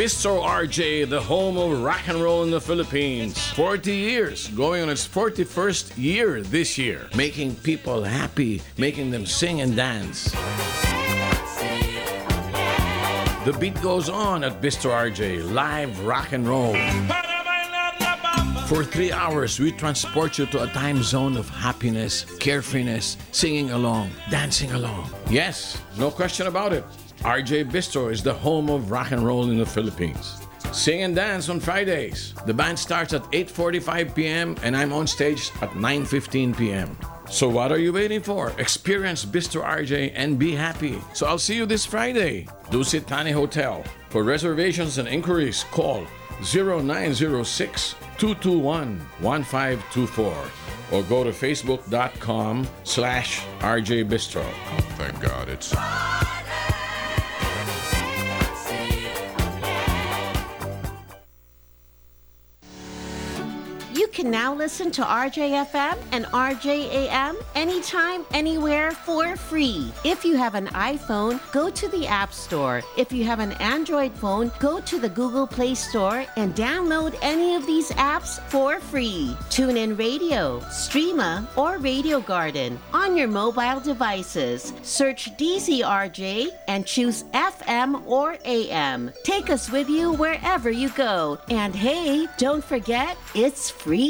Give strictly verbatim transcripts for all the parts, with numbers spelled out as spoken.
Bistro R J, the home of rock and roll in the Philippines. forty years, going on its forty-first year this year. Making people happy, making them sing and dance. The beat goes on at Bistro R J, live rock and roll. For three hours, we transport you to a time zone of happiness, carefreeness, singing along, dancing along. Yes, no question about it. R J Bistro is the home of rock and roll in the Philippines. Sing and dance on Fridays. The band starts at eight forty-five p.m. and I'm on stage at nine fifteen p.m. So what are you waiting for? Experience Bistro R J and be happy. So I'll see you this Friday. Dusit Thani Hotel. For reservations and inquiries, call zero nine zero six, two two one, one five two four or go to facebook.com slash RJ Bistro. Thank God it's... You can now listen to R J F M and R J A M anytime, anywhere for free. If you have an iPhone, go to the App Store. If you have an Android phone, go to the Google Play Store and download any of these apps for free. TuneIn Radio, Streama, or Radio Garden on your mobile devices. Search D Z R J and choose F M or A M. Take us with you wherever you go. And hey, don't forget, it's free.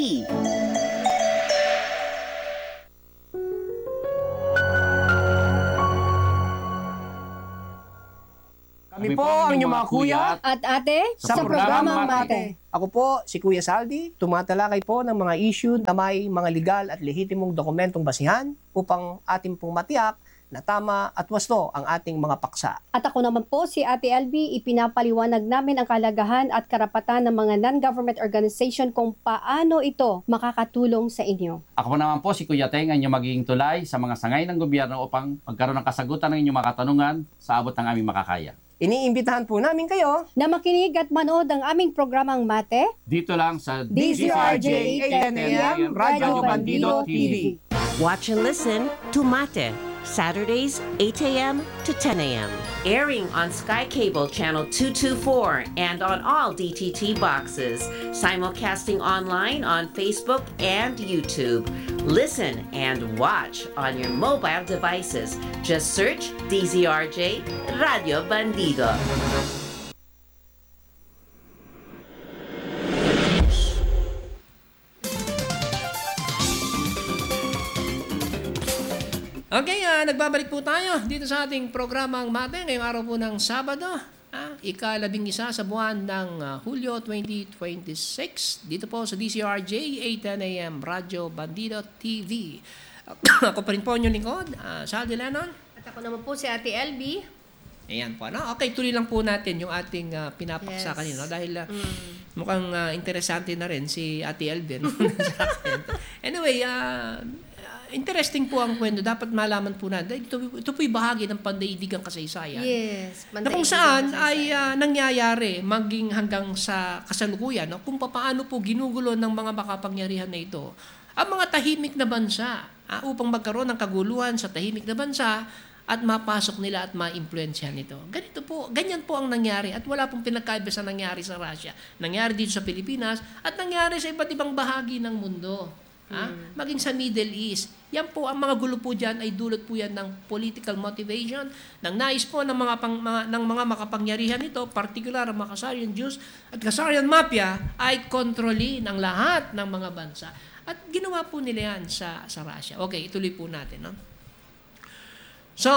Kami po ang inyong mga kuya at ate sa, sa programang Mate. Ako po si Kuya Saldi, tumatalakay po ng mga issue na may mga legal at lehitimong dokumentong basihan upang ating pong matiyak na tama at wasto ang ating mga paksa. At ako naman po si Ate L B, ipinapaliwanag namin ang kalagahan at karapatan ng mga non-government organization kung paano ito makakatulong sa inyo. Ako naman po si Kuya Teng, ang inyong magiging tulay sa mga sangay ng gobyerno upang magkaroon ng kasagutan ng inyong mga katanungan sa abot ng aming makakaya. Iniimbitahan po namin kayo Na makinig at manood ang aming programang Mate Dito lang sa D Z R J eight ten a m Radyo Bandido T V. Watch and listen to Mate, Saturdays, eight a m to ten a m Airing on Sky Cable Channel two twenty-four and on all D T T boxes. Simulcasting online on Facebook and YouTube. Listen and watch on your mobile devices. Just search D Z R J Radio Bandido. Okay, uh, nagbabalik po tayo dito sa ating programang Mate ngayong araw po ng Sabado, ah, ika-labing isa sa buwan ng uh, Hulyo twenty twenty-six dito po sa D C R J eight ten a m Radyo Bandido T V. Ako pa rin po yung lingkod, uh, Saldi Lennon. At ako naman po si Ate L B. Ayan po. No? Okay, tuloy lang po natin yung ating uh, pinapaksa Yes. kanino dahil uh, Mm. mukhang uh, interesante na rin si Ate L B. No? Anyway, uh, interesting po ang kwento. Dapat malaman po natin. Ito, ito po'y bahagi ng pandaigdigang kasaysayan. Yes. Na kung saan ay uh, nangyayari maging hanggang sa kasalukuyan, no? Kung paano po ginugulo ng mga makapangyarihan na ito ang mga tahimik na bansa uh, upang magkaroon ng kaguluhan sa tahimik na bansa at mapasok nila at ma-impluensyahan ito. Ganito po, ganyan po ang nangyari at wala pong pinagkaiba sa nangyari sa Russia. Nangyari dito sa Pilipinas at nangyari sa iba't ibang bahagi ng mundo. Ha? Mm. Maging sa Middle East. Yan po, ang mga gulo po dyan ay dulot po yan ng political motivation, ng nais po ng mga, pang, mga, ng mga makapangyarihan nito, particular ang mga Khazarian Jews at Khazarian Mafia ay kontrolin ang lahat ng mga bansa. At ginawa po nila yan sa, sa Russia. Okay, ituloy po natin. No? So,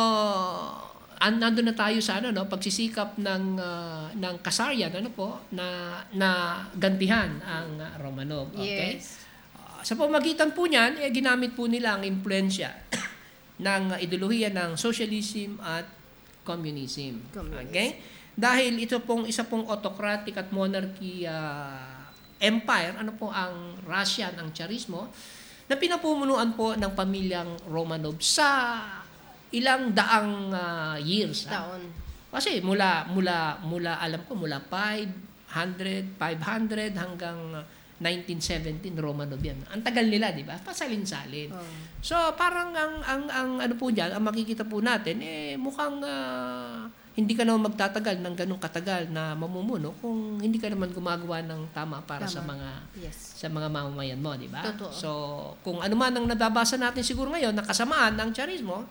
an nandun na tayo sa ano, no, pagsisikap ng, uh, ng Khazarian ano po, na, na gantihan ang uh, Romanov. Okay? Yes. Sa pamagitan po niyan, eh, ginamit po nila ang impluensya ng ideolohiya ng socialism at communism. Communism. Okay? Dahil ito pong isa pong autocratic at monarchy uh, empire, ano po ang Russia, ang Tsarismo, na pinapumunuan po ng pamilyang Romanov sa ilang daang uh, years. Taon. Ha? Kasi mula, mula, mula, alam ko, mula five hundred, five hundred hanggang nineteen seventeen, Romanov yan. Ang tagal nila, di ba? Pasalin-salin. Oh. So, parang ang, ang, ang ano po dyan, ang makikita po natin, eh, mukhang uh, hindi ka naman magtatagal ng ganung katagal na mamumuno kung hindi ka naman gumagawa ng tama para Tama. sa mga Yes. sa mga mamamayan mo, di ba? Totoo. So, kung ano man ang nababasa natin siguro ngayon na kasamaan ng Charismo,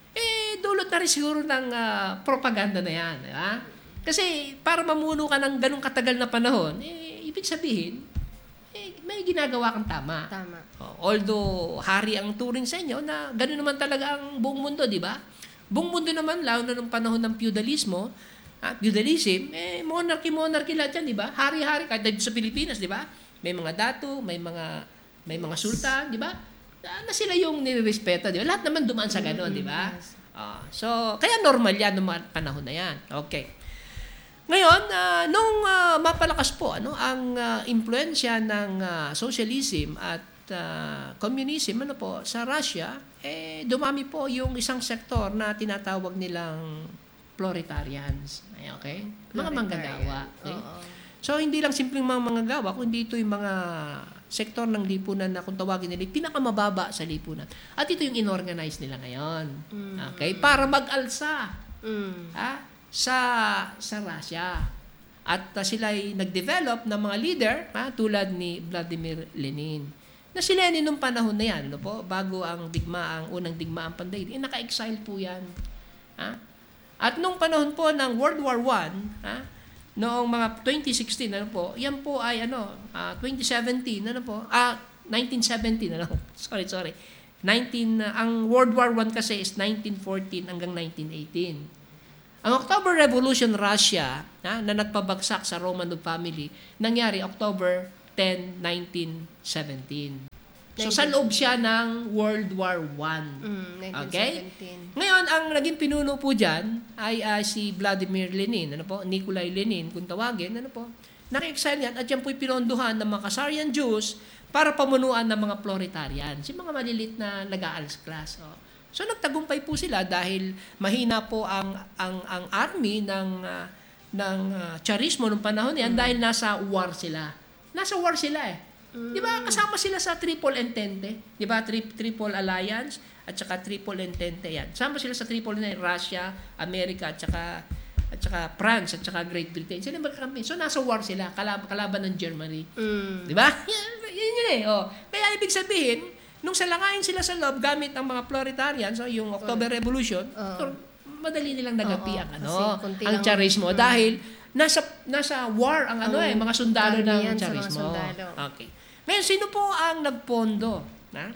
eh dulot na rin siguro ng ah, propaganda na yan, di ba? Kasi para mamuno ka ng ganung katagal na panahon, eh ibig sabihin, eh, may ginagawa kang tama. Tama. Oh, although hari ang turing sa inyo na gano'n naman talaga ang buong mundo, di ba? Buong mundo naman, lalo na nung panahon ng feudalismo, ah, feudalism, eh, monarchy, monarchy lahat yan, di ba? Hari-hari, kahit dito sa Pilipinas, di ba? May mga dato, may mga may mga sultan, di ba? Ah, na sila yung nirespeto, di ba? Lahat naman dumaan sa gano'n, di ba? Ah, so, kaya normal yan nung mga panahon na yan. Okay. Ngayon, ah, nung ah, mapalakas po ano ang ah, impluensya ng ah, socialism at ah, communism ano po sa Russia, eh dumami po yung isang sektor na tinatawag nilang proletarians. Ay, okay? Mga manggagawa. Okay? Oo. So hindi lang simpleng mga manggagawa, kundi ito yung mga sektor ng lipunan na kung tawagin nila pinakamababa sa lipunan. At ito yung inorganize nila ngayon. Okay? Para mag-alsa. Mm. Ha? sa sa Russia. At uh, sila ay nag-develop ng mga leader, ha, tulad ni Vladimir Lenin. Na si Lenin nung panahon na yan, ano po, bago ang digmaang unang digmaang pandaigdig, eh, naka-exile po yan. Ha? At nung panahon po ng World War One, ha, noong mga twenty sixteen, ano po, yan po ay ano, uh, twenty seventeen, ano po, ah, nineteen seventeen, ano, sorry, sorry. nineteen, uh, ang World War One kasi is nineteen fourteen hanggang nineteen eighteen. Ang October Revolution Russia, ha, na nagpabagsak sa Romanov family, nangyari October tenth, nineteen seventeen. So, sa loob siya ng World War One. Mm, nineteen Okay? seventeen. Ngayon, ang naging pinuno po dyan ay uh, si Vladimir Lenin, ano po, Nikolai Lenin, kung tawagin, ano po, naki-exile yan, at yan po'y pinondohan ng mga Khazarian Jews para pamunuan ng mga proletarians, yung mga malilit na nag-aals class. Oh. So nagtagumpay po sila dahil mahina po ang ang ang army ng uh, ng uh, Charismo nung panahon niyan mm. dahil nasa war sila. Nasa war sila eh. Mm. 'Di ba? Kasama sila sa Triple Entente, 'di ba? Tri- Triple Alliance at saka Triple Entente 'yan. Sama sila sa Triple Entente, Russia, America at saka at saka France at saka Great Britain. Sila magkakampi. So nasa war sila kalab- kalaban ng Germany. Mm. 'Di ba? Yan, yan yun eh. Oh. Kaya ibig sabihin, nung salangayin sila sa loob gamit ang mga proletarians, so yung October Revolution, Oo. madali nilang nagapi Oo, ang kasi ano, konti ang lang- Charismo Mm. dahil nasa nasa war ang ano Ang eh, mga sundalo army ng yan sa mga Charismo. sundalo. Okay. Ngayon, sino po ang nagpondo, ha?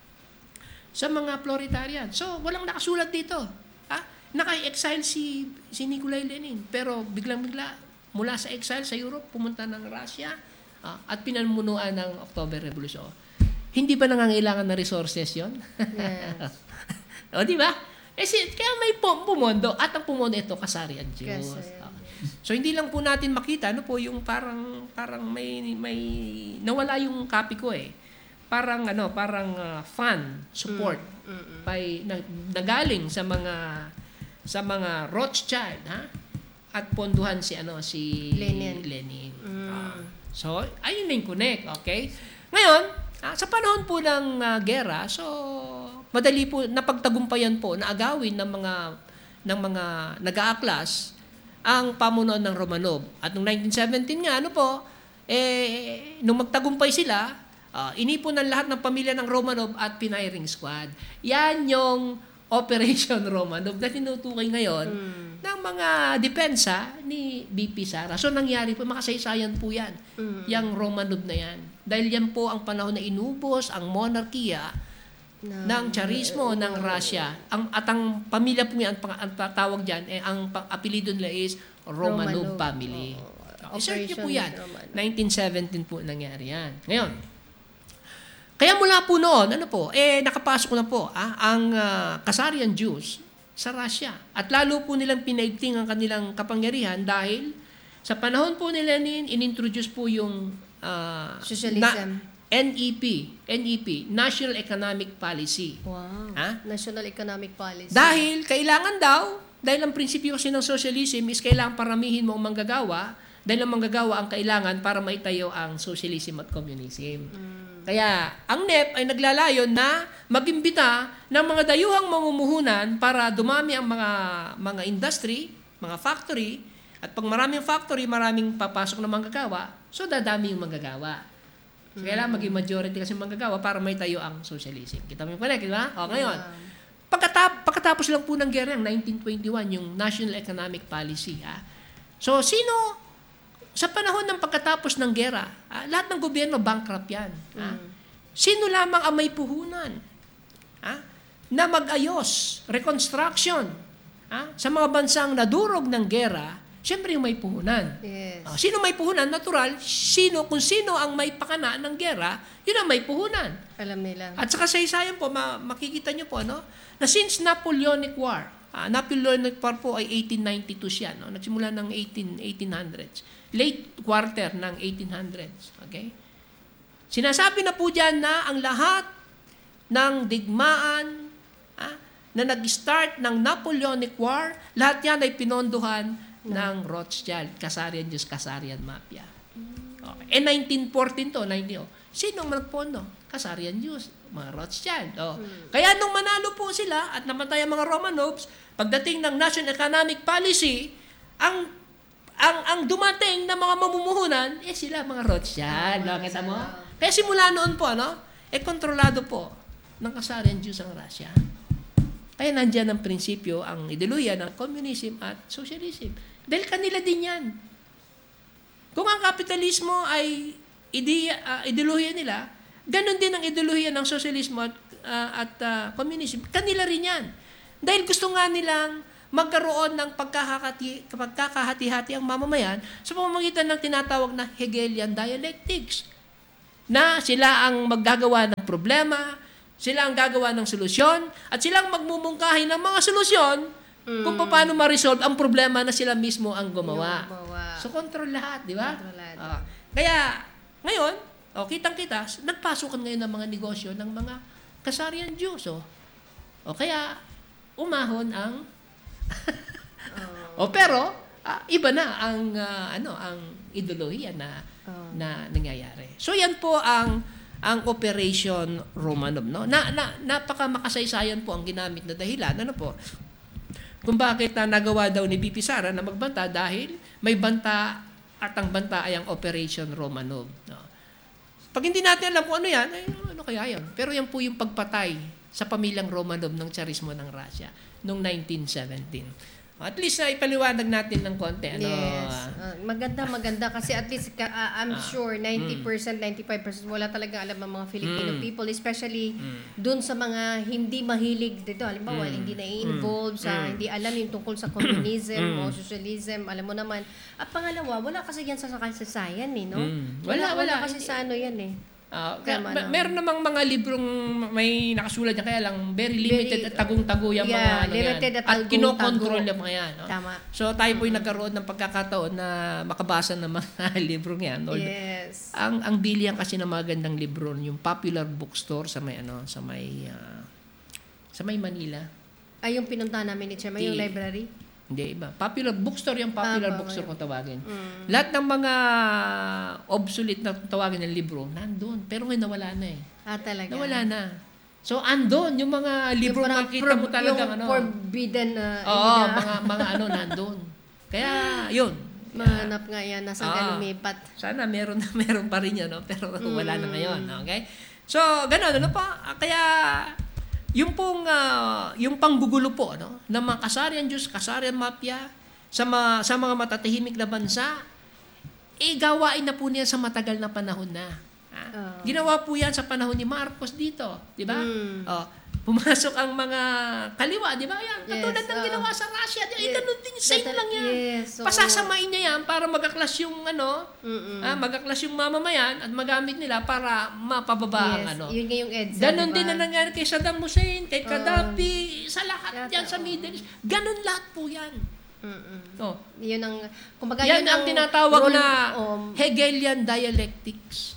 Sa mga proletarian. So, walang nakasulat dito. Ha? Naka-exile si si Nikolai Lenin, pero biglang-bigla mula sa exile sa Europe pumunta ng Russia ah, at pinamunuan ng October Revolution. Hindi ba nangangailangan ng resources yon? Yes. O, di ba? Eh, si, kaya may pum- pumondo at ang pumondo ito, Khazarian Jews. Khazarian. Okay. So, hindi lang po natin makita, ano po, yung parang, parang may, may, nawala yung copy ko eh. Parang, ano, parang uh, fund, support, Mm. by, na, nagaling sa mga, sa mga Rothschild, ha? At ponduhan si, ano, si Lenin. Lenin. Mm. Ah. So, ayun na yung connect, okay? Ngayon, Ah, sa panahon po ng uh, gera, so madali po napagtagumpayan po na agawin ng mga ng mga nag-aaklas ang pamunuan ng Romanov. At noong nineteen seventeen nga ano po, eh nung magtagumpay sila, uh, inipon ng lahat ng pamilya ng Romanov at piniring squad. Yan yung Operation Romanov na tinutukoy ngayon Mm. ng mga depensa ni B P Sara. So nangyari po, makasaysayan po yan, Mm. yung Romanov na yan. Dahil yan po ang panahon na inubos ang monarkiya Na- ng Charismo ng Russia. Ang, at ang pamilya po yan, ang, pang- ang tawag dyan, eh, ang pang- apelido nila is Romanov, Romanov. family. Oo. I-search niyo po Operation yan. Romanov. nineteen seventeen po nangyari yan. Ngayon, kaya mula po noon, ano po, eh nakapasok na po ah, ang uh, Khazarian Jews sa Russia. At lalo po nilang pinaigting ang kanilang kapangyarihan dahil sa panahon po nila Lenin, inintroduce po yung uh, Socialism. N E P, N E P, National Economic Policy. Wow. Ha? National Economic Policy. Dahil kailangan daw, dahil ang prinsipyo kasi ng socialism is kailangan paramihin mo ang manggagawa, dahil ang manggagawa ang kailangan para maitayo ang socialism at communism. Mm. Kaya ang N E P ay naglalayon na mag-imbita ng mga dayuhang mamumuhunan para dumami ang mga mga industry, mga factory, at pag maraming factory, maraming papasok na manggagawa, so dadami yung manggagawa. So, kailangan maging majority kasi manggagawa para may tayo ang socialism. Kita mo yung connect, di ba? O, ngayon, pagkatap, pagkatapos lang po ng gera, ng nineteen twenty-one, yung National Economic Policy, ha? So, sino, sa panahon ng pagkatapos ng gera, ha, lahat ng gobyerno, bankrupt yan. Ha? Sino lamang ang may puhunan? Ha? Na mag-ayos, reconstruction, ha? Sa mga bansang nadurog ng gera, siyempre yung may puhunan. Yes. Uh, sino may puhunan? Natural, sino, kung sino ang may pakana ng gera, yun ang may puhunan. Alam nila. At sa kasaysayan po, ma- makikita nyo po, no, na since Napoleonic War, uh, Napoleonic War po ay eighteen ninety-two siya, no, nagsimula ng eighteen hundreds, late quarter ng eighteen hundreds. Okay? Sinasabi na po dyan na ang lahat ng digmaan ah, na nag-start ng Napoleonic War, lahat yan ay pinondohan ng Rothschild, Khazarian Jews, Khazarian Mafia. Okay. Eh, nineteen fourteen to, nineteen, oh. Sino ang nagpondo? Khazarian Jews, mga Rothschild. Oh. Hmm. Kaya nung manalo po sila at namatay ang mga Romanovs, pagdating ng National Economic Policy, ang ang ang dumating na mga mamumuhunan, eh sila mga Rothschild. Oh, kita mo? Kaya simula noon po, no? Eh, kontrolado po ng Khazarian Jews ang Russia. Kaya nandiyan ang prinsipyo, ang ideolohiya ng communism at socialism. Dahil kanila din yan. Kung ang kapitalismo ay ide, uh, ideolohiya nila, ganun din ang ideolohiya ng socialismo at, uh, at uh, communism. Kanila rin yan. Dahil gusto nga nilang magkaroon ng pagkakahati, pagkakahati-hati ang mamamayan sa pamamagitan ng tinatawag na Hegelian dialectics. Na sila ang maggagawa ng problema, sila ang gagawa ng solusyon, at silang magmumungkahi ng mga solusyon mm. kung paano ma-resolve ang problema na sila mismo ang gumawa. gumawa. So, control lahat, di ba? Kontrolado. Uh, kaya, ngayon, oh, kitang-kita, nagpasukan ngayon ng mga negosyo ng mga Khazarian Jews. Oh. O kaya, umahon ang... oh. O pero, uh, iba na ang, uh, ano, ang ideolohiya na, oh. na nangyayari. So, yan po ang ang Operation Romanov, no? Na, na napaka makasaysayan po ang ginamit na dahilan, ano po? Kung bakit na nagawa daw ni B P Sara na magbanta dahil may banta at ang banta ay ang Operation Romanov, no? Pag hindi natin alam kung ano yan, ay, ano kaya yan? Pero yan po yung pagpatay sa pamilyang Romanov ng Tsarismo ng Russia noong nineteen seventeen. At least na uh, ipaliwanag natin ng konti. Ano, yes. Uh, maganda, maganda. Kasi at least, uh, I'm uh, sure, ninety percent, ninety-five percent, wala talaga alam ang mga Filipino mm. people. Especially, mm. dun sa mga hindi mahilig dito. Halimbawa, mm. hindi na-involve mm. sa, mm. hindi alam yung tungkol sa communism mm. o socialism. Alam mo naman. At pangalawa, wala kasi yan sa kasaysayan eh, no? Mm. Wala, wala, wala hindi. kasi sa ano yan eh. Uh, kaya, ma- meron namang mga librong may nakasulat niya, kaya lang very limited very, at tagong-tago yung yeah, mga ano limited yan. At, at kinokontrol yung mga yan. No? Tama. So tayo po'y mm-hmm. nagkaroon ng pagkakataon na makabasa ng mga librong yan. Yes. Ang ang bilihan kasi ng magandang libro, yung Popular Bookstore sa may ano, sa may uh, sa may Manila. Ay, yung pinuntahan namin ni Chairman, yung library? Hindi, iba. Popular bookstore, yung popular ah, bookstore kung tawagin. Mm. Lahat ng mga obsolete na tawagin ng libro, nandun. Pero ngayon nawala na eh. Ah, talaga? Nawala na. So, andun. Yung mga libro na makita mo talagang ano. Yung forbidden na. Uh, Oo, mga, mga ano nandun. Kaya, yun. Mahanap nga yan. Nasaan ka lumipat. Sana meron na meron pa rin yan, no? Pero mm. wala na ngayon. Okay? So, ganun. Ano pa? Kaya, yung pong, uh, yung panggugulo po, ano, ng mga Khazarian Jews, Khazarian Mafia, sa, ma, sa mga matatahimik na bansa, eh, gawain na po niya sa matagal na panahon na. Uh. Ginawa po yan sa panahon ni Marcos dito, di ba? Mm. Oh, pumasok ang mga kaliwa, di ba? Yan, katulad yes, ng uh, ginawa sa Russia. Di, yes, ganun din, same lang yan. Yes, so, pasasamain niya yan para magaklas yung, ano, ah, magaklas yung mamamayan at magamit nila para mapababa ang yes, ano. Yun nga yung EDSA, ganun diba? din na nangyari kay Saddam Hussein, kay Gaddafi, uh, sa lahat yan sa Middle East. Ganun lahat po yan. Mm-mm. Oh. Yun ang, kumbaga, yan yun ang, ang tinatawag role, na um, Hegelian dialectics.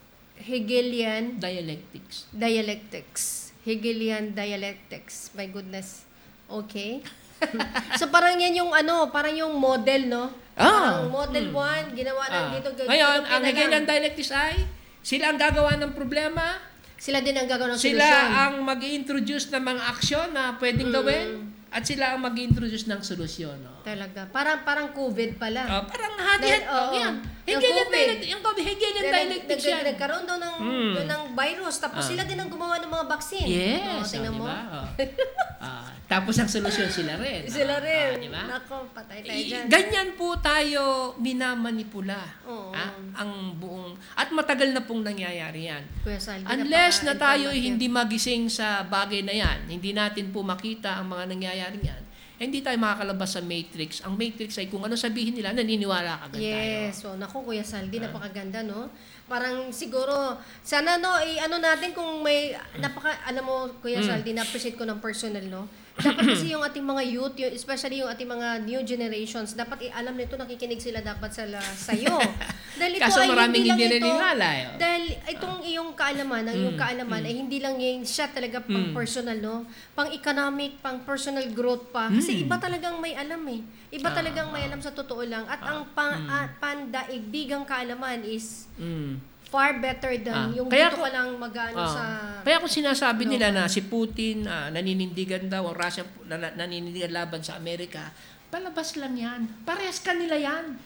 Hegelian dialectics. Dialectics. Hegelian dialectics. My goodness. Okay. So parang yan yung ano, parang yung model, no? Ah. Parang model hmm. one, ginawa na ah. dito. Ngayon, ang Hegelian dialectics ay sila ang gagawa ng problema. Sila din ang gagawa ng sila solusyon. Sila ang mag-i-introduce ng mga aksyon na pwedeng mm. gawin. at sila ang mag-introduce ng solusyon. No? Talaga. Parang parang COVID pala. Oh, parang hati Dahil, oh, oo. yan. Yung Higilin COVID. dialectic, yung COVID, higilin Nag- dialectic nag- yan. Nagkaroon daw ng, Hmm. ng virus. Tapos Ah. sila din ang gumawa ng mga vaccine. Yes, Oh, tingnan oh, mo. diba? Oh. Ah, tapos ang solusyon sila rin. Sila Ah, rin. ah, diba? Nako, patay tayo I- dyan. Ganyan po tayo minamanipula. Oo. Ah, ang buong at matagal na pong nangyayari yan. Kuya Saldi, Unless na tayo napaka-informative. hindi magising sa bagay na yan, hindi natin po makita ang mga nangyayari yan, eh, hindi tayo makakalabas sa Matrix. Ang Matrix ay kung ano sabihin nila, naniniwala agad tayo. Yes. So, naku, Kuya Saldi, napakaganda, no? Parang siguro, sana, no, i- ano natin kung may, napaka, alam mo, Kuya Mm. Saldi, na-appreciate ko ng personal, no? Dapat kasi yung ating mga youth, yung, especially yung ating mga new generations, dapat i-alam nito, nakikinig sila dapat sa sa'yo. Dahil ito Kaso ay maraming hindi lang hindi ito, naniniwala, eh. dahil itong iyong kaalaman, ang iyong Mm, kaalaman, ay hindi lang yung siya talaga pang Mm. personal, no? Pang economic, pang personal growth pa. Kasi Mm. iba talagang may alam eh. Iba Ah, talagang may alam sa totoo lang. At ang pang, ah, pandaigdigang kaalaman is Mm. far better than Ah, yung kaya dito ko- ka lang mag-ano Ah. sa... Kaya kung sinasabi No. nila na si Putin ah, naninindigan daw, ang Russia na, na- naninindigan laban sa Amerika, palabas lang yan. Parehas kanila yan.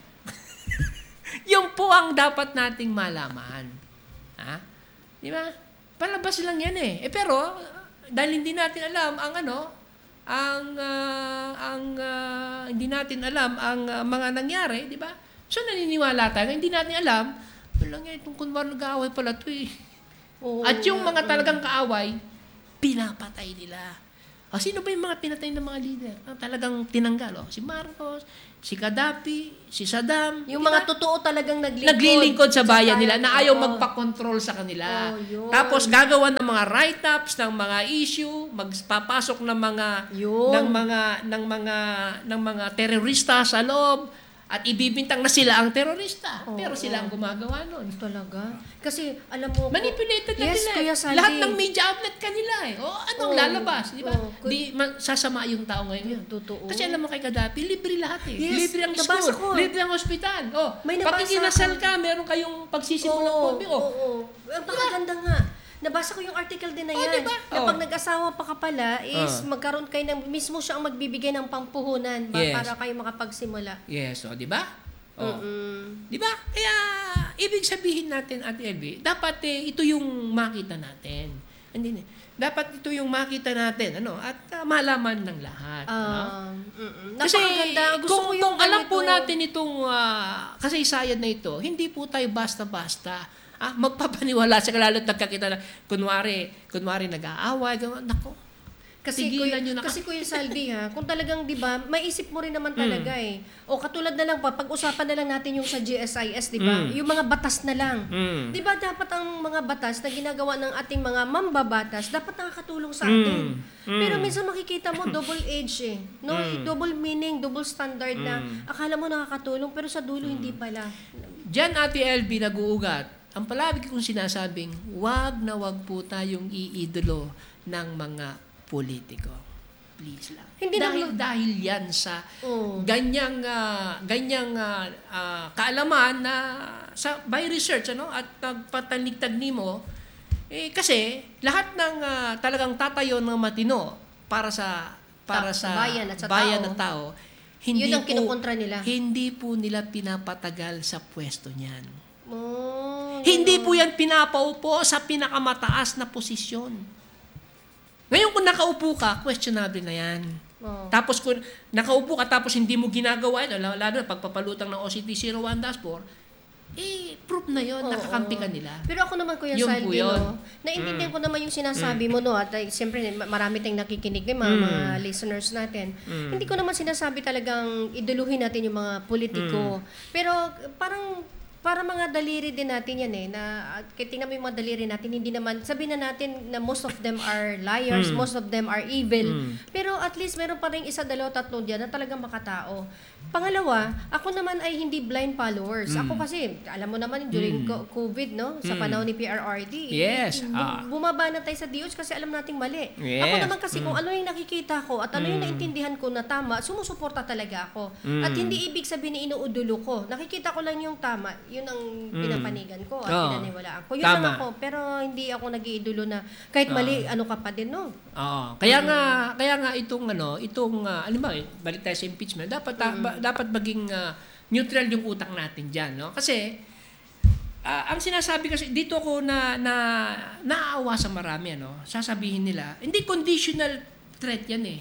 Yung po ang dapat nating malaman. Ha? Di ba? Palabas lang yan eh. Eh pero, dahil hindi natin alam ang ano, ang, ah, ang ah, hindi natin alam ang ah, mga nangyari, di ba? So naniniwala tayo, hindi natin alam, walang nga itong kunwari nag-aaway pala ito eh. Oo, At yung mga oo. talagang kaaway, pinapatay nila. O, sino ba yung mga pinatay ng mga leader? Ang talagang tinanggal. O, si Marcos, si Gaddafi, si Saddam. Yung di mga ba? totoo talagang naglingkod. Naglilingkod sa bayan nila na ayaw Oo. magpa-control sa kanila. Oh, yun. Tapos gagawa ng mga write-ups ng mga issue, magpapasok ng mga Yun. ng mga ng mga ng mga terorista sa loob at ibibintang na sila ang terorista. Oo, Pero sila ang oo. gumagawa nun. Talaga? Kasi, alam mo... Manipulated na Yes, nila. Kuya eh. Saldi. Lahat ng media outlet kanila eh. O, anong Oo. lalabas? Di ba? Oo. Kun- Di ma- sasama yung tao ngayon yun. Totoo. Kasi alam mo kay Gaddafi, libre lahat eh. Yes, libre ang nabasa school, ko. libre ang ospital. Oh, May pag nabasa ikinasal ako. ka, meron kayong pagsisimulang Oo, pobre. Oh, oo. Ang pakaganda nga. Nabasa ko yung article din na Oh, yan. diba? Na Oh. pag nag-asawa pa ka pala, is Ah. magkaroon kayo ng, mismo siya ang magbibigay ng pampuhunan ba, Yes. para kayo makapagsimula. Yes, oh, di ba? Oh. Mm-mm. Di ba? Kaya, ibig sabihin natin, Ate Elvie, dapat eh, ito yung makita natin. Hindi, dapat ito yung makita natin, ano, at uh, malaman ng lahat. no? Um, mm-mm. Kasi Napakaganda. Gusto kung, ko yung kung alam po ganito. natin itong ah, kasaysayan na ito, hindi po tayo basta-basta ah, magpapaniwala sa lalo't nagkakita na, kunwari, kunwari nag-aaway, gano'n, nako, Kasi tigilan kuya, nyo na kasi Kuya Saldi ha, kung talagang 'di ba, maisip mo rin naman talaga eh. O katulad na lang pa, pag-usapan na lang natin yung sa G S I S, 'di ba? Mm. Yung mga batas na lang. Mm. 'Di ba dapat ang mga batas na ginagawa ng ating mga mambabatas dapat nakakatulong sa atin. Mm. Pero minsan makikita mo double edge eh. No, double meaning, double standard na akala mo nakakatulong pero sa dulo hindi pala. Diyan, Ate Elvie, nag-uugat. Ang palagi kong sinasabing, wag na wag po tayong iidolo ng mga politiko. Please lang. Hindi dahil, naman- dahil yan sa Oo. ganyang, ah, ganyang ah, ah, kaalaman na sa, by research, ano, at nagpataligtagni mo, eh, kasi lahat ng ah, talagang tatayo ng matino para sa para Ta- sa bayan at sa bayan tao. at tao, hindi Yun ang po, kinukontra nila. Hindi po nila pinapatagal sa pwesto niyan. Oh, Hindi po yan pinapaupo sa pinakamataas na posisyon. Ngayon kung nakaupo ka, questionable na yan. Oh. Tapos kung nakaupo ka tapos hindi mo ginagawa yun, lalo lalo na pagpapalutang ng O C T zero one dashboard, eh, proof na yun, Oo. nakakampi ka nila. Pero ako naman, Kuya Yun Saldi, po yun. no, naiintindihan ko naman yung sinasabi mo, no, at ay, siyempre, ma- marami tayong nakikinig ng mga, mga listeners natin. Hindi ko naman sinasabi talagang iduluhin natin yung mga politiko. Pero parang, para mga daliri din natin yan eh, na at kaya tingnan mo yung mga daliri natin, hindi naman, sabihin na natin na most of them are liars, most of them are evil. Pero at least meron pa rin isa, dalawa, tatlo dyan na talagang makatao. Pangalawa, ako naman ay hindi blind followers. Ako kasi, alam mo naman, during co- COVID, no? Sa panahon ni P R R D. Yes, bu- ah. Bumaba na tayo sa D O H kasi alam nating mali. Yes. Ako naman kasi kung ano yung nakikita ko at ano yung naintindihan ko na tama, sumusuporta talaga ako. At hindi ibig sabihin na inuudulo ko. Nakikita ko lang yung tama, yun ang pinapanigan ko at Oo. pinaniwalaan ko. Yun Tama. lang ako, pero hindi ako nag-iidolo na kahit mali, ano ka pa din, no? Oo. Kaya nga kaya nga itong ano, itong uh, alam mo, balik tayo sa impeachment, dapat ah, ba- dapat maging ah, neutral yung utak natin diyan, no? Kasi ah, ang sinasabi kasi dito ko na na naaawa sa marami, ano. Sasabihin nila, hindi conditional threat 'yan eh.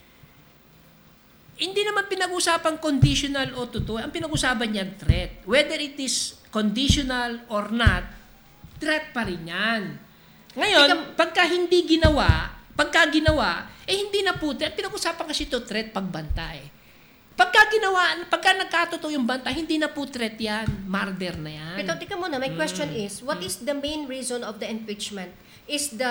Hindi naman pinag-usapan conditional o totoo. Ang pinag-usapan niyan threat. Whether it is conditional or not, threat pa rin yan. Ngayon, pagka hindi ginawa, pagka ginawa, eh hindi na po threat. Pinag-usapan kasi ito threat pagbanta eh. Pagka ginawa, pagka nagkatotoo yung banta, hindi na po threat yan. Murder na yan. Pero tika muna, my question is, what is the main reason of the impeachment? Is the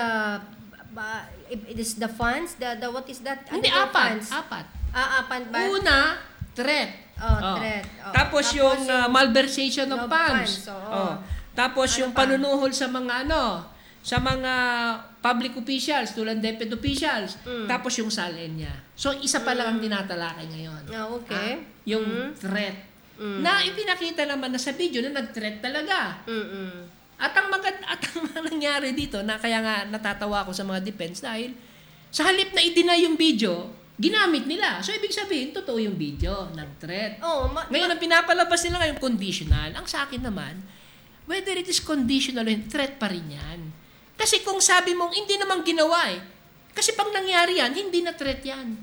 uh, it is the funds? The, the what is that? Hindi, Ano yung apat. funds? Apat. Ah, apat ba? Una, threat. Oh, threat. Oh. Tapos, Tapos yung uh, yung malversation of of funds. funds, oo. Oh. Tapos Ano yung pa? panunuhol sa mga ano, sa mga public officials, tulad DepEd officials. Mm. Tapos yung salen niya. So, isa pa lang ang tinatalakay ngayon. Ah, okay. Ah, yung threat. Mm. Na ipinakita naman na sa video na nag-threat talaga. Mm-mm. At ang magad at ang nangyari dito na kaya nga natatawa ako sa mga defense dahil sa halip na i-deny yung video, ginamit nila. So ibig sabihin totoo yung video ng threat. Oh, ma- Ngayon ang pinapalabas nila ngayon conditional. Ang sa akin naman, whether it is conditional o threat pa rin yan. Kasi kung sabi mong hindi naman ginawa eh. Kasi pag nangyari yan, hindi na threat yan.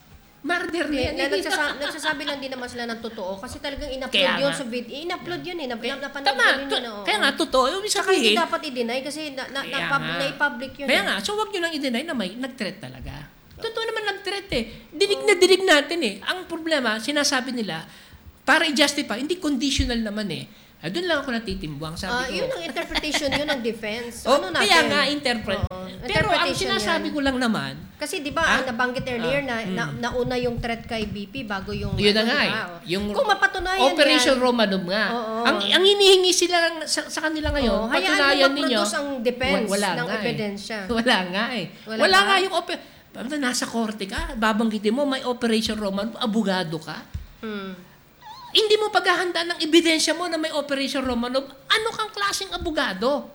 Murder na yan. na, Hindi nagsasa- na- nagsasabi lang din naman sila ng totoo kasi talagang in-upload Kaya yun nga. sa video. In-upload yun eh. Nap- Kaya- napanood Tama. yun to- yun. oo. Kaya nga, totoo. Yung Saka hindi sabihin, dapat i-deny kasi na, na, na, Kaya pub- nga. na-public yun. Kaya eh. nga, so wag nyo lang i-deny na may nag-threat talaga. Totoo naman nag-threat eh. Dinig na dinig natin eh. Ang problema, sinasabi nila, para i-justify, hindi conditional naman eh. Ah, doon lang ako natitimbang. Ah, Sabi yun ko, ang interpretation yun ng defense. oh, ano natin? kaya nga, interpret. Oo. Pero ang Interpretation sinasabi yan. ko lang naman, Kasi di ba, Ah? ang nabanggit earlier Ah, na, na nauna yung threat kay B P bago yung yun na ano, nga di eh. ba? Yung Kung mapatunayan Operation yan, Romanov nga. Oo. Ang ang hinihingi sila sa, sa kanila ngayon, Oo, hayaan patunayan mo ninyo. mag-produce ang defense Wa- wala ng nga eh. ebidensya. Wala nga eh. Wala Wala, ba? nga yung oper... Pag nasa korte ka, babanggitin mo, may Operation Romanov, abogado ka. Hmm. Hindi mo paghahandaan ng ebidensya mo na may Operation Romanov, ano kang klaseng abogado?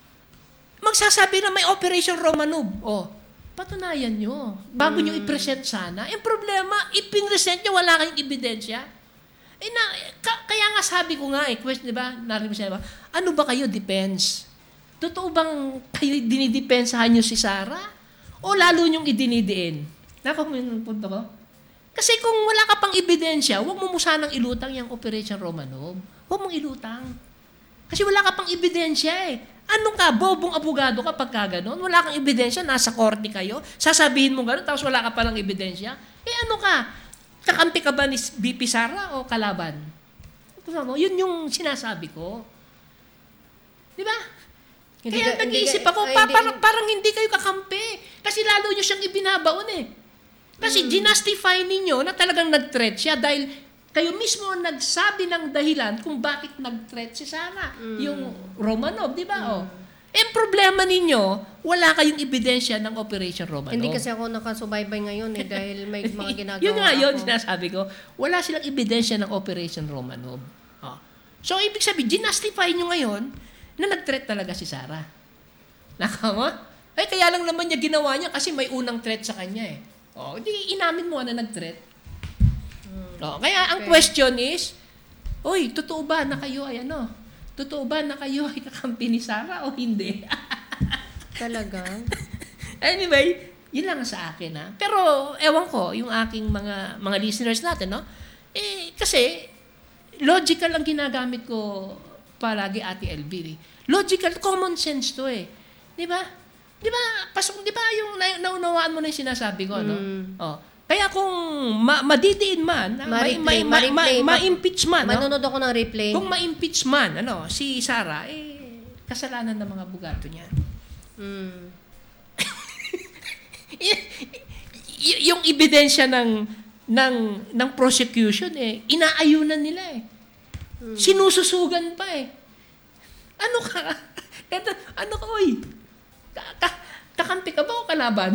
Magsasabi na may Operation Romanov. O, patunayan nyo. Bago nyo i-present sana. Yung problema, ipin-present nyo, wala kayong ebidensya. Eh na, ka- kaya nga sabi ko nga eh, question, di ba? Narinig mo siya, ba? Ano ba kayo defense? Totoo bang kayo dinidepensahan nyo si Sarah? O lalo nyong idinidiin? Nakakuha yung punto ko? Kasi kung wala ka pang ebidensya, huwag mo mo sanang ilutang yung Operation Romanov. Huwag mong ilutang. Kasi wala ka pang ebidensya eh. Anong ka? Bobong abogado ka pagka gano'n? Wala kang ebidensya, nasa korte kayo. Sasabihin mo gano'n, tapos wala ka palang ebidensya. Eh ano ka? Kakampi ka ba ni B P Sara o kalaban? Mo, yun yung sinasabi ko. Di ba? Hindi Kaya ka- hindi nag-iisip ka- ako, ay, pa, hindi- parang, parang hindi kayo kakampi. Kasi lalo nyo siyang ibinabaon eh. Kasi Hmm. ginastify ninyo na talagang nag-threat siya dahil kayo mismo ang nagsabi ng dahilan kung bakit nag-threat si Sarah. Hmm. Yung Romanov, di ba? Oh. Eh, ang problema ninyo, wala kayong ebidensya ng Operation Romanov. Hindi kasi ako nakasubaybay ngayon eh dahil may mga ginagawa Yun nga yun, ako. sinasabi ko. Wala silang ebidensya ng Operation Romanov. Oh. So, ibig sabihin, ginastify nyo ngayon na nag-threat talaga si Sarah. Nakama? Eh, kaya lang naman niya ginawa niya kasi may unang threat sa kanya eh. Oh, hindi inamin mo na nag-threat. Oh, kaya ang Okay. question is, oy, totoo ba na kayo ay ano? Totoo ba na kayo ay kakampi ni Sarah o hindi? Talaga? Anyway, yun lang sa akin ha. Pero ewan ko, yung aking mga mga listeners natin, no? Eh, kasi logical ang ginagamit ko palagi, Ate L B. Eh. Logical, common sense to eh. Di ba? Di ba, pasok, di ba yung na, naunawaan mo na yung sinasabi ko, no? Oh. Kaya kung ma- madidiin man, ma- Ma-replay, ma- ma- ma-replay, ma- ma-impeach man, no? Manonood ako ng replay. Kung ma-impeach man, ano, si Sarah, eh, kasalanan ng mga abogado niya. Hmm. Y- y- yung ebidensya ng ng ng prosecution eh inaayunan nila eh. Sinususugan pa eh. Ano ka? Eto, ano ka, oy? Ka, ka, kakampi ka ba o kalaban?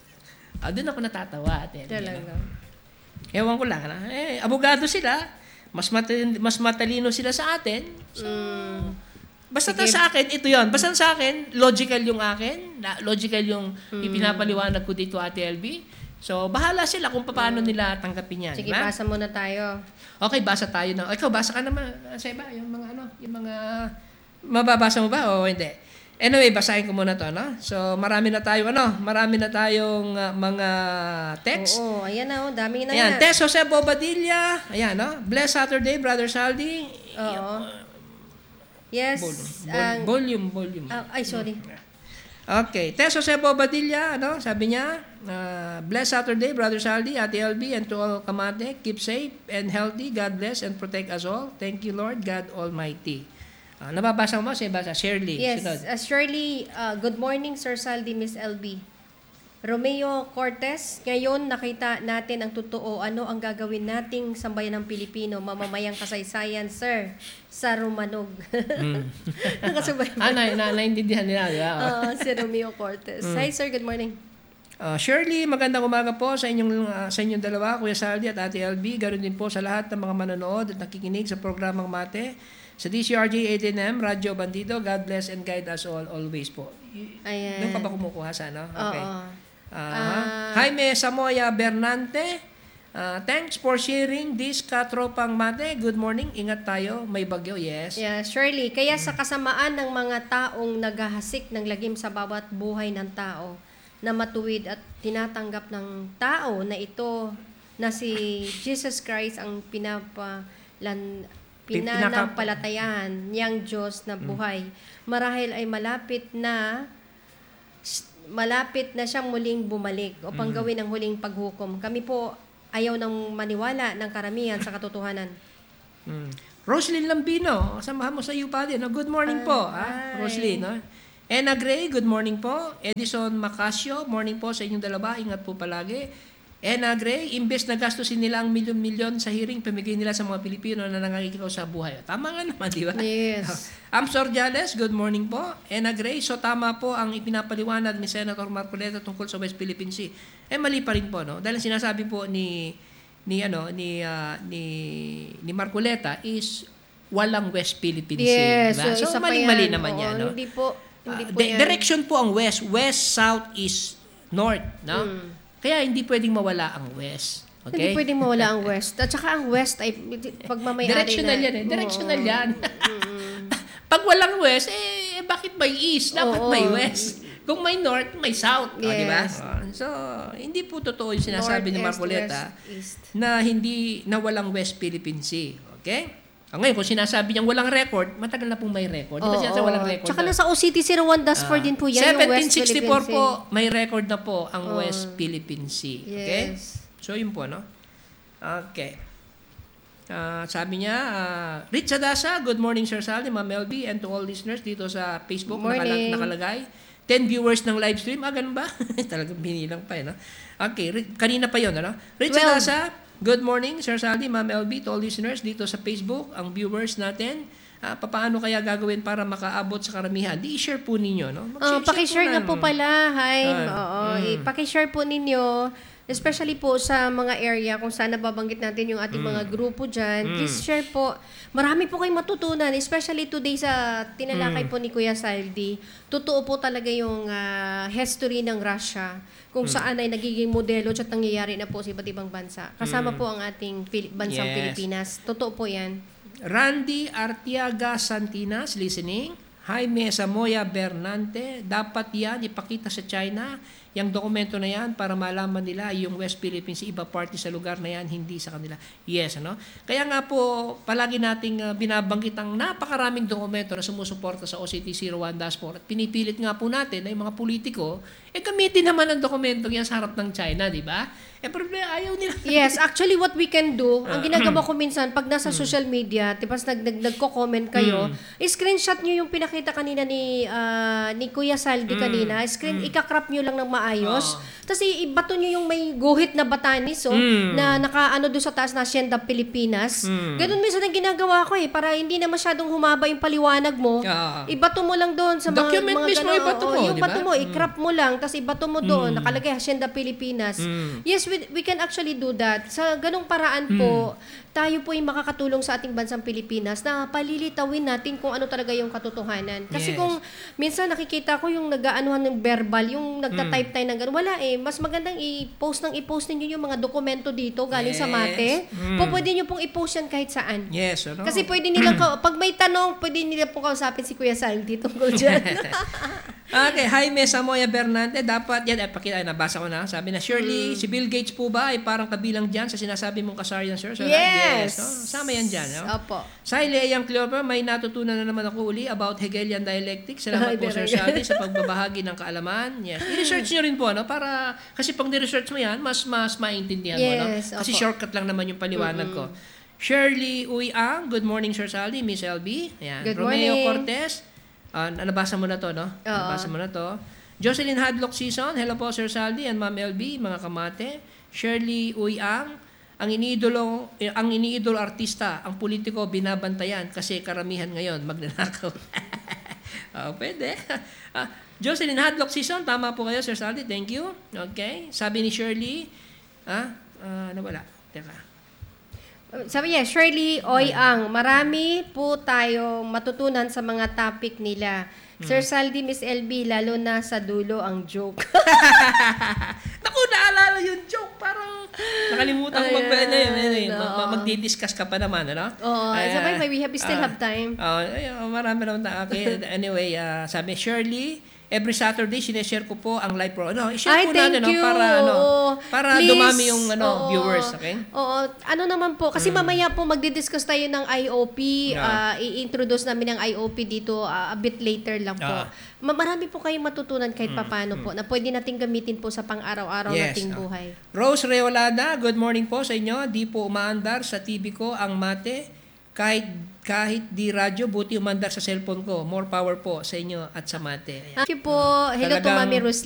ah, doon ako natatawa. Ate. Talaga. Ewan ko lang. Na. Eh, abogado sila. Mas matalino, mas matalino sila sa atin. So, Mm. basta ta sa akin, ito yon. Basta sa akin, logical yung akin. Na, logical yung Mm. ipinapaliwanag ko dito, Ate L B. So, bahala sila kung paano nila tanggapin yan. Sige, diba? basa muna tayo. Okay, basa tayo na. Ikaw, basa ka naman sa iba. Yung mga ano, yung mga... Mababasa mo ba o hindi? Anyway, basahin ko muna to, no? So, marami na tayo, ano? Marami na tayong uh, mga text. Oo, ayan na, oh, dami na Ayan, nga. Tess Jose Bobadilla. Ayan, no? Blessed Saturday, Brother Saldi. Oo. Yes. Volume, ang- volume, volume. ah, ay, sorry. Okay. Tess Jose Bobadilla, ano? Sabi niya, uh, Blessed Saturday, Brother Saldi, Ate L B, and to all Kamate, keep safe and healthy. God bless and protect us all. Thank you, Lord God Almighty. Uh, nababasa mo ba? Basa. Shirley. Yes, Sunod. uh, Shirley, uh, good morning, Sir Saldi, Miss L B. Romeo Cortez, ngayon nakita natin ang totoo. Ano ang gagawin nating sambayan ng Pilipino, mamamayang kasaysayan, sir, sa Romanog. Nakasabay Ah, na, na, naintindihan nila, di ba? Oo, si Romeo Cortez. Hi, sir, good morning. Uh, Shirley, magandang umaga po sa inyong uh, sa inyong dalawa, Kuya Saldi at Ate L B. Ganoon din po sa lahat ng mga manonood at nakikinig sa programang Mate sa D C R J eight N M, Radyo Bandido. God bless and guide us all always po. Y- Ayan. Doon ka ba kumukuha sa ano? Okay. Oo. Uh, Ah. Jaime Samoya Bernante, uh, thanks for sharing this katropang Mate. Good morning. Ingat tayo. May bagyo. Yes. Yeah, Shirley, kaya sa kasamaan ng mga taong naghahasik ng lagim sa bawat buhay ng tao na matuwid at tinatanggap ng tao na ito na si Jesus Christ ang pinapalan pinanampalatayan niyang Diyos na buhay. Marahil ay malapit na malapit na siyang muling bumalik upang gawin ang huling paghukom. Kami po ayaw nang maniwala ng karamihan sa katotohanan. Mm. Roslyn Lambino, samahan mo sa iyo pa din. No? Good morning po, ah, hi. Roslyn. No? Ena Gray, good morning po. Edison Macasio, morning po sa inyong dalawa. Ingat po palagi. Ena Gray, imbes na gastusin nila ang milyon-milyon sa hearing, pamigay nila sa mga Pilipino na nangangikikaw sa buhay. Tama nga naman, di ba? Yes. Amsor Jales, good morning po. Ena Gray, so tama po ang ipinapaliwanag ni Senator Marcoleta tungkol sa West Philippine Sea. Eh mali pa rin po, no? Dahil sinasabi po ni ni ano ni uh, ni ni Marcoleta is walang West Philippine Sea. Yes, Diba? so, So isa pa mali-mali yan. naman Oo, yan, no? Hindi po, hindi Ah, po di- yan. direction po ang west, west, south, east, north, no? Hmm. Kaya hindi pwedeng mawala ang west. Hindi Okay? pwedeng mawala ang West. At saka ang West ay pagmamayari Directional na. yan eh. Directional Oo. yan. Pag walang west, eh, bakit may east? Dapat Oo. may west. Kung may north, may south. O, di ba? Yes. O, so, hindi po totoo yung sinasabi ni North, Marcoleta East, West, East. na hindi, na walang West Philippine Sea. Okay? O, ngayon, kung sinasabi niyang walang record, matagal na pong may record. Di ba Oo. sinasabi walang record? Tsaka na- nasa O C T zero one dash four din po yan, yung seventeen West sixty-four Philippine Sea. po, may record na po ang West Philippine Sea. Okay? Yes. So, yun po, no? Okay. Ah, sabi niya, uh, Rich Adasa, good morning, Sir Saldi, Ma'am L B, and to all listeners dito sa Facebook. Morning. nakala- nakalagay. ten viewers ng live stream. Ah, ganun ba? Talagang binilang pa, eh, no? Okay, Ri- kanina pa yun, ano? Rich Well- Adasa, good morning, Sir Saldi, Ma'am L B, to all listeners dito sa Facebook, ang viewers natin. Ah, paano kaya gagawin para makaabot sa karamihan? Di i-share po ninyo, no? Oh, Mag-share paki-share po nga po ng- pala, Haim. Ah, Oo, mm. i- paki-share po ninyo, especially po sa mga area kung saan nababanggit natin yung ating Mm. mga grupo dyan. Please share po. Marami po kayong matutunan, especially today sa tinalakay Mm. po ni Kuya Saldi. Totoo po talaga yung ah, history ng Russia, kung Mm. saan ay nagiging modelo at nangyayari na po sa iba't ibang bansa. Kasama po ang ating Pil- bansang Yes. Pilipinas. Totoo po yan. Randy Artiaga Santinas, listening. Jaime Samoya Bernante, dapat yan ipakita sa China, yung dokumento na yan para malaman nila yung West Philippines, iba party sa lugar na yan, hindi sa kanila. Yes, ano? Kaya nga po, palagi nating uh, binabanggit ang napakaraming dokumento na sumusuporta sa O C T zero one dash four at pinipilit nga po natin na yung mga politiko, eh gamitin naman ang dokumento yan sa harap ng China, di ba? Eh problema, ayaw nila. Yes, actually what we can do, ang Ah. ginagawa ko minsan pag nasa social media, tapos nag, nag nagko-comment kayo, screenshot niyo yung pinakita kanina ni ah, ni Kuya Saldi kanina, screen ika-crop niyo lang ng maayos. Tapos i- ibato niyo yung may guhit na batanis oh, na nakaano doon sa taas na Hacienda Pilipinas. Ganun minsan ang ginagawa ko eh para hindi na masyadong humaba yung paliwanag mo. Ah. Ibato mo lang doon sa mga Document mga mismo gano- ibato oo, mo, yung di ba? bato mo, i-crop mo lang, tapos ibato mo doon, nakalagay Hacienda Pilipinas. Yes, we, we can actually do that. Sa ganung paraan po, tayo po yung makakatulong sa ating bansang Pilipinas na palilitawin natin kung ano talaga yung katotohanan. Kasi Yes. kung minsan nakikita ko yung nag-aanuhan ng verbal, yung nagta-type tayo ng gano'n, wala eh. Mas magandang i-post ng i-post ninyo yung mga dokumento dito galing sa Yes. mate. Po, pwede nyo pong i-post yan kahit saan. Yes, ano? Kasi pwede nilang, ka- pag may tanong, pwede nila pong kausapin si Kuya Saldi tungkol dyan. Okay, Jaime Samoya Bernante, dapat yan, eh, pakita, ay, nabasa ko na, sabi na, Shirley, Mm. si Bill Gates po ba ay parang kabilang dyan sa sinasabi mong kasarian, sir? Sir, Yes. no? Sama yan dyan, no? Opo. Sa Leang Cleopa, may natutunan na naman ako uli about Hegelian dialectics. Salamat Ay, po, Sir very Saldi, sa pagbabahagi ng kaalaman. Yes. I-research nyo rin po, no? Para, kasi pag ni-research mo yan, mas mas maintindihan mo, no? Yes, Kasi opo. shortcut lang naman yung paliwanag ko. Shirley Uyang, good morning, Sir Saldi, Miss L B. Ayan. Good Romeo morning. Cortez, ah, nabasa mo na to, no? Nabasa mo na to. Jocelyn Hadlock Season, hello po, Sir Saldi and Ma'am L B, mga kamate. Shirley Uyang, ang iniidolo eh, ang iniidolo artista, ang politiko binabantayan kasi karamihan ngayon magnanakaw. Oh, pwede. Ah, Jocelyn Hadlock Season, tama po kayo, Sir Saldi. Thank you. Okay. Sabi ni Shirley, ah, ah nawala. Teka. Sabi niya, Shirley Oyang, marami po tayong matutunan sa mga topic nila. Sir Saldi, Miss L B, lalo na sa dulo ang joke. Naku, naalala yung joke. Parang nakalimutan ko mag Ayan, ano yun, ano yun, oo. mag- magdi-discuss ka pa naman, ano? Oo, Ay, sabay, ah, may we have, we still ah, have time. ah, ay, ah, marami naman na. Okay, anyway, ah, sabi, Shirley, every Saturday, sineshare ko po ang live pro. Ano, i-share Ay, po natin, thank no, you. para, ano, Oo. para Please. dumami yung, ano, Oo. viewers, okay? Oo. Ano naman po, kasi mamaya po magdi-discuss tayo ng I O P. Yeah. ah, i-introduce namin ng I O P dito ah, a bit later lang po. Ah. Ma- Marami po kayong matutunan kahit papano po na pwede nating gamitin po sa pang-araw-araw Yes, nating ah. buhay. Rose Reolada, good morning po sa inyo. Di po umaandar sa T V ko ang mate. Kahit kahit di radyo, buti umandar sa cellphone ko. More power po sa inyo at sa mate. Ayan. Thank you po. Hello po, Talagang- Mami Roslyn.